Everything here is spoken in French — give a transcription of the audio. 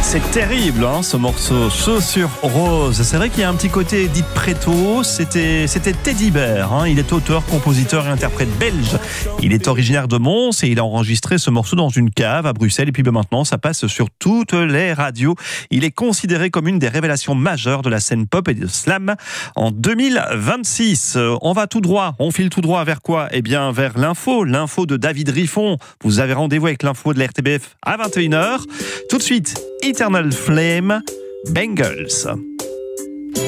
C'est terrible, hein, ce morceau, Chaussures roses. C'est vrai qu'il y a un petit côté Edith Préto. C'était Teddy Bear. Hein. Il est auteur, compositeur et interprète belge. Il est originaire de Mons et il a enregistré ce morceau dans une cave à Bruxelles. Et puis maintenant, ça passe sur toutes les radios. Il est considéré comme une des révélations majeures de la scène pop et de slam en 2026. On va tout droit. On file tout droit vers quoi ? Eh bien, vers l'info de David Riffon. Vous avez rendez-vous avec l'info de la RTBF à 21h. Tout de suite, Eternal Flame, Bangles.